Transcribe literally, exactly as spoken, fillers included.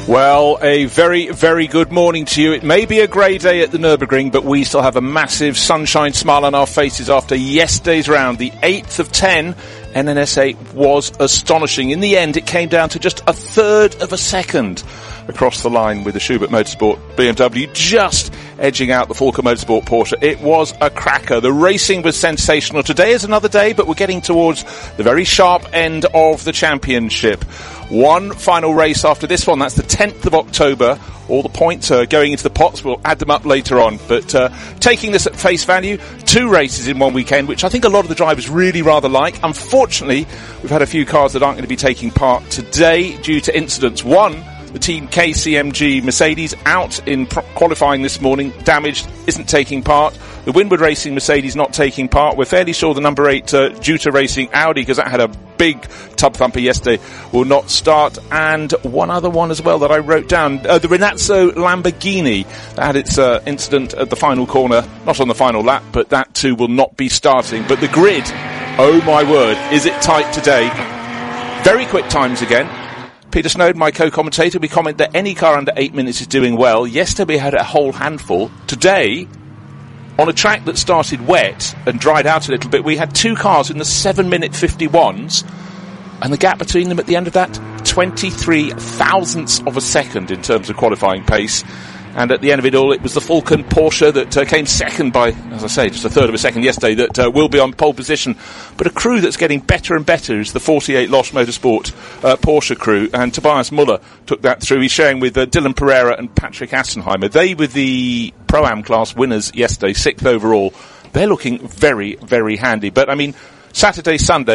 Well, a very, very good morning to you. It may be a grey day at the Nürburgring, but we still have a massive sunshine smile on our faces after yesterday's round. The eighth of ten, N N S A was astonishing. In the end, it came down to just a third of a second across the line with the Schubert Motorsport B M W just edging out the Falken Motorsport Porsche. It was a cracker. The racing was sensational. Today is another day, but we're getting towards the very sharp end of the championship. One final race after this one. That's the tenth of October. All the points are going into the pots. We'll add them up later on. But uh, taking this at face value, two races in one weekend, which I think a lot of the drivers really rather like. Unfortunately, we've had a few cars that aren't going to be taking part today due to incidents. One, the team K C M G Mercedes out in pro- qualifying this morning, damaged, isn't taking part. The Winward Racing Mercedes not taking part. We're fairly sure the number eight uh, Juta Racing Audi, because that had a big tub thumper yesterday, will not start. And one other one as well that I wrote down, uh, the Rinazzo Lamborghini, that had its uh, incident at the final corner, not on the final lap, but that too will not be starting. But the grid, oh my word, is it tight today. Very quick times again. Peter Snowden, my co-commentator, we comment that any car under eight minutes is doing well. Yesterday we had a whole handful. Today, on a track that started wet and dried out a little bit, we had two cars in the seven minute fifty-ones, and the gap between them at the end of that, twenty-three thousandths of a second in terms of qualifying pace. And at the end of it all, it was the Falken Porsche that uh, came second by, as I say, just a third of a second yesterday, that uh, will be on pole position. But a crew that's getting better and better is the forty-eight Losch Motorsport uh, Porsche crew. And Tobias Muller took that through. He's sharing with uh, Dylan Pereira and Patrick Assenheimer. They were the Pro-Am class winners yesterday, sixth overall. They're looking very, very handy. But, I mean, Saturday, Sunday,